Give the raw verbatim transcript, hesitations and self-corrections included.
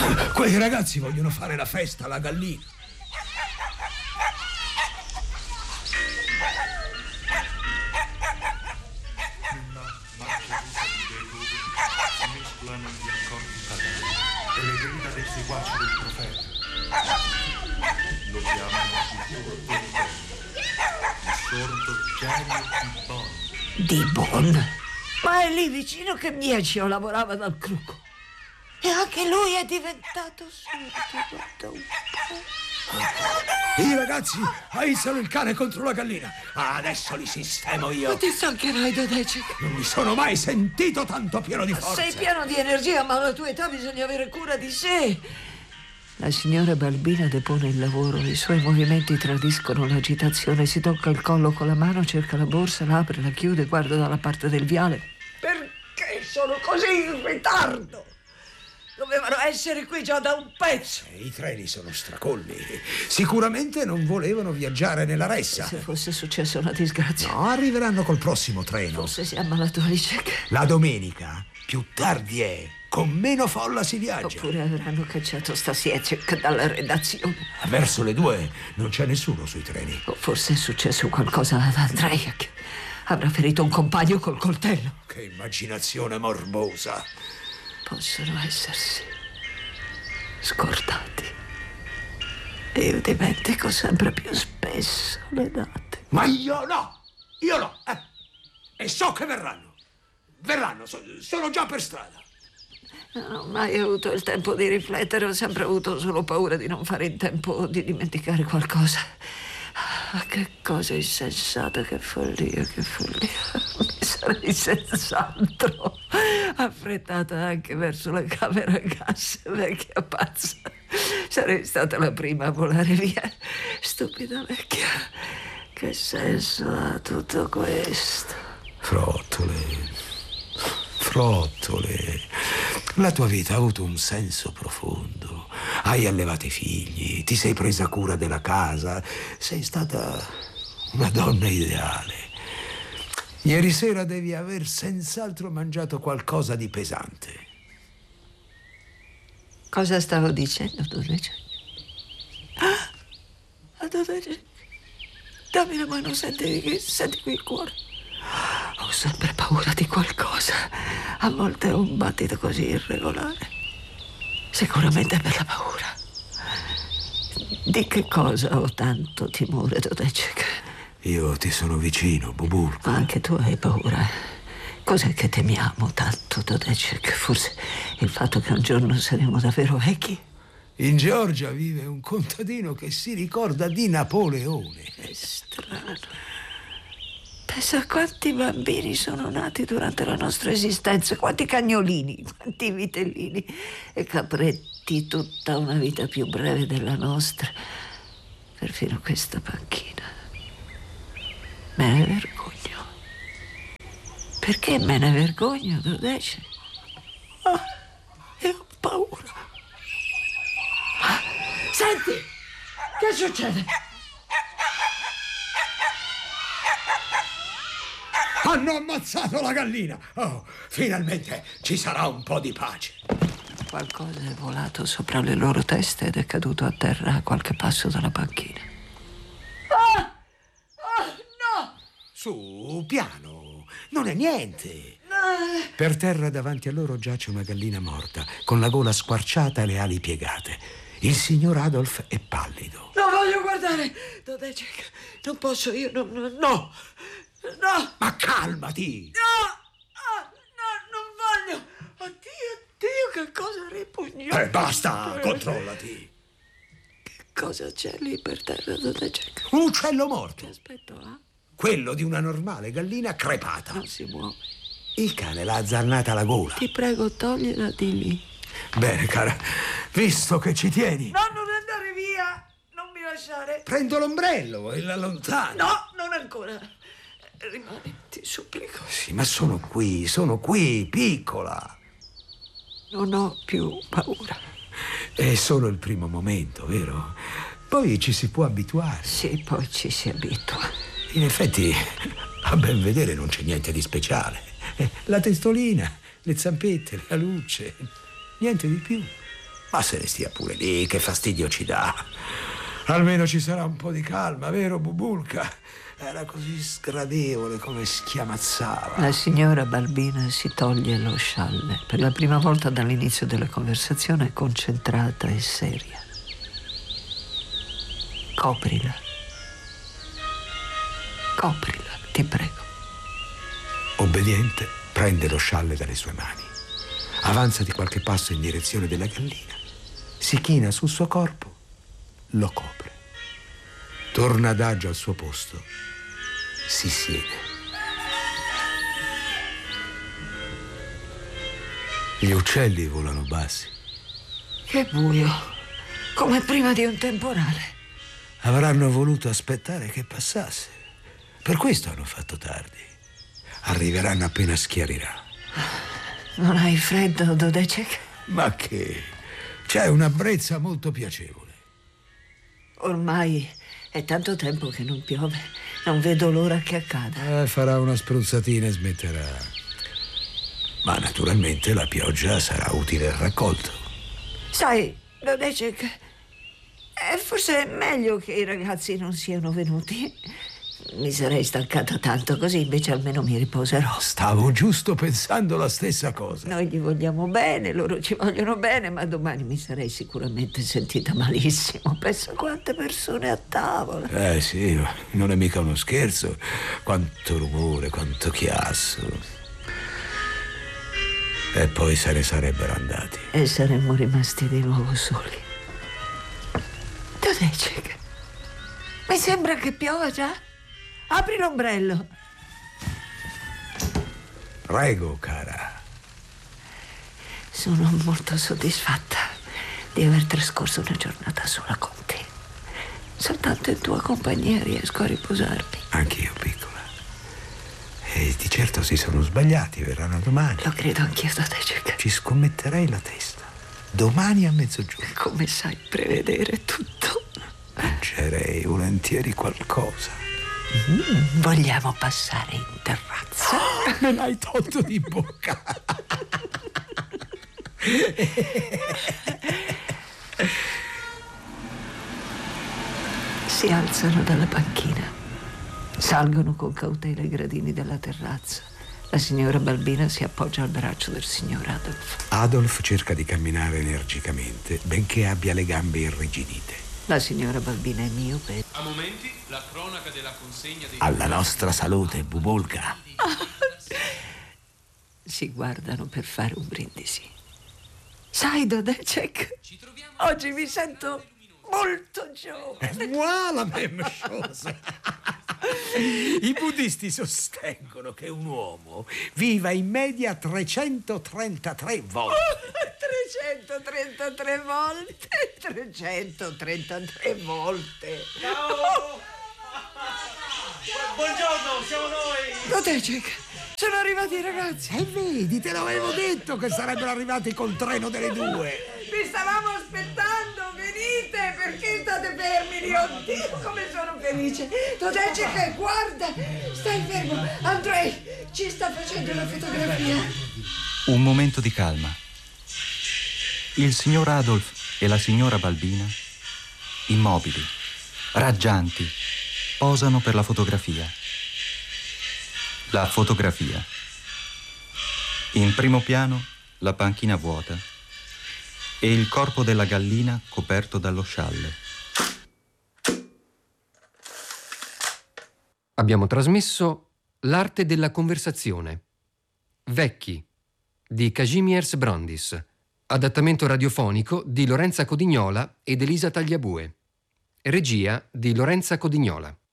Quei ragazzi vogliono fare la festa alla gallina. Mescolano gli accordi fatali e le grida dei seguaci del profeta. Lo chiamano il sordo genio di Bon. Di Bon? Ma è lì vicino che Mieccio lavorava dal crucco. E anche lui è diventato sordo, guarda un po'. I ragazzi aizzano il cane contro la gallina. Adesso li sistemo io. Ma ti stancherai, Dodecek. Non mi sono mai sentito tanto pieno di forza. Sei pieno di energia, ma alla tua età bisogna avere cura di sé. La signora Balbina depone il lavoro, i suoi movimenti tradiscono l'agitazione, si tocca il collo con la mano, cerca la borsa, la apre, la chiude, guarda dalla parte del viale. Perché sono così in ritardo? Dovevano essere qui già da un pezzo. I treni sono stracolmi. Sicuramente non volevano viaggiare nella ressa. Se fosse successa una disgrazia. No, arriveranno col prossimo treno. Forse si è ammalato Alicek. La domenica, più tardi è, con meno folla si viaggia. Oppure avranno cacciato Stasiecek dalla redazione. Verso le due non c'è nessuno sui treni. O forse è successo qualcosa ad Andrejek. Avrà ferito un compagno col coltello. Che immaginazione morbosa. Possono essersi scordati. E io dimentico sempre più spesso le date. Ma io no! Io no! Eh. E so che verranno. Verranno, so, sono già per strada. Non ho mai avuto il tempo di riflettere, ho sempre avuto solo paura di non fare in tempo di dimenticare qualcosa. Ah, che cosa insensata, che follia, che follia. Mi sarei senz'altro affrettata anche verso la camera a gas, vecchia pazza. Sarei stata la prima a volare via. Stupida vecchia. Che senso ha tutto questo? Frottole, frottole. La tua vita ha avuto un senso profondo. Hai allevato i figli, ti sei presa cura della casa, sei stata una donna ideale. Ieri sera devi aver senz'altro mangiato qualcosa di pesante. Cosa stavo dicendo, Dodecek? Ah, Dodecek, dammi la mano, senti, senti qui il cuore. Ho sempre paura di qualcosa. A volte è un battito così irregolare. Sicuramente è per la paura. Di che cosa ho tanto timore, Dodecek? Io ti sono vicino, Bubulka. Anche tu hai paura. Cos'è che temiamo tanto, Dodecek? Forse il fatto che un giorno saremo davvero vecchi? In Georgia vive un contadino che si ricorda di Napoleone. È strano. Pensa a quanti bambini sono nati durante la nostra esistenza, quanti cagnolini, quanti vitellini e capretti, tutta una vita più breve della nostra. Perfino questa panchina. Me ne vergogno. Perché me ne vergogno, Dodecek? Oh, e ho paura. Ah, senti, che succede? Hanno ammazzato la gallina! Oh, finalmente ci sarà un po' di pace. Qualcosa è volato sopra le loro teste ed è caduto a terra a qualche passo dalla panchina. Ah! Ah, no! Su, piano, non è niente. No. Per terra davanti a loro giace una gallina morta, con la gola squarciata e le ali piegate. Il signor Adolf è pallido. Non voglio guardare! Dodecek, non posso, io non... No! No! Ma calmati! No! Ah, no, non voglio! Oddio, Dio, che cosa ripugnante! Eh, basta, controllati! Che cosa c'è lì per terra, Dodecek? Un uccello morto! Che aspetto ha? Quello di una normale gallina crepata. Non si muove. Il cane l'ha azzannata alla gola. Ti prego, togliela di lì. Bene, cara, visto che ci tieni... No, non andare via! Non mi lasciare! Prendo l'ombrello e la allontano. No, non ancora! Rimani, ti supplico. Sì, ma sono qui, sono qui, piccola. Non ho più paura. È solo il primo momento, vero? Poi ci si può abituare. Sì, poi ci si abitua. In effetti, a ben vedere non c'è niente di speciale. La testolina, le zampette, la luce, niente di più. Ma se ne stia pure lì, che fastidio ci dà. Almeno ci sarà un po' di calma, vero Bubulka? Era così sgradevole come schiamazzava. La signora Balbina si toglie lo scialle. Per la prima volta dall'inizio della conversazione è concentrata e seria. Coprila. Coprila, ti prego. Obbediente, prende lo scialle dalle sue mani. Avanza di qualche passo in direzione della gallina. Si china sul suo corpo, lo copre. Torna adagio al suo posto. Si siede. Gli uccelli volano bassi. Che buio, come prima di un temporale. Avranno voluto aspettare che passasse. Per questo hanno fatto tardi. Arriveranno appena schiarirà. Non hai freddo, Dodecek? Ma che? C'è una brezza molto piacevole. Ormai è tanto tempo che non piove. Non vedo l'ora che accada. Eh, farà una spruzzatina e smetterà. Ma naturalmente la pioggia sarà utile al raccolto. Sai, Dodecek, è forse meglio che i ragazzi non siano venuti. Mi sarei stancata tanto, così invece almeno mi riposerò. Stavo giusto pensando la stessa cosa. Noi gli vogliamo bene, loro ci vogliono bene, ma domani mi sarei sicuramente sentita malissimo. Pensa quante persone a tavola. Eh sì, non è mica uno scherzo. Quanto rumore, quanto chiasso. E poi se ne sarebbero andati. E saremmo rimasti di nuovo soli. Dodecek, mi sembra che piova già. Apri l'ombrello. Prego, cara. Sono molto soddisfatta di aver trascorso una giornata sola con te. Soltanto in tua compagnia riesco a riposarmi. Anch'io, piccola. E di certo si sono sbagliati, verranno domani. Lo credo anch'io, Dodecek. Ci scommetterei la testa. Domani a mezzogiorno. Come sai prevedere tutto? Mangerei volentieri qualcosa. Mm, vogliamo passare in terrazza? Oh, me l'hai tolto di bocca. Si alzano dalla panchina. Salgono con cautela i gradini della terrazza. La signora Balbina si appoggia al braccio del signor Adolf. Adolf cerca di camminare energicamente, benché abbia le gambe irrigidite. La signora Balbina è miope. A momenti la cronaca della consegna dei... Alla nostra salute, Bubulka. Si guardano per fare un brindisi. Sai, Dodecek, oggi mi sento molto giovane. Voilà, même chose. I buddisti sostengono che un uomo viva in media trecentotrentatré volte. trecentotrentatré volte, trecentotrentatré volte. Ciao! Buongiorno, siamo noi! Dodecek, sono arrivati i ragazzi. E vedi, te l'avevo detto che sarebbero arrivati col treno delle due. Vi stavamo aspettando, venite, perché state fermi lì? Oddio, come sono felice. Dodecek, guarda, stai fermo. Andrei ci sta facendo la fotografia. Un momento di calma. Il signor Adolf e la signora Balbina, immobili, raggianti, posano per la fotografia. La fotografia. In primo piano la panchina vuota e il corpo della gallina coperto dallo scialle. Abbiamo trasmesso L'arte della conversazione. Vecchi di Kazimierz Brandis. Adattamento radiofonico di Lorenza Codignola ed Elisa Tagliabue. Regia di Lorenza Codignola.